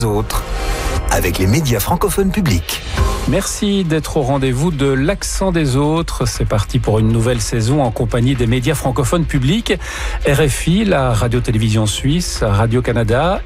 autres, avec les médias francophones publics. Merci d'être au rendez-vous de l'Accent des autres. C'est parti pour une nouvelle saison en compagnie des médias francophones publics. RFI, la radio-télévision suisse, Radio-Canada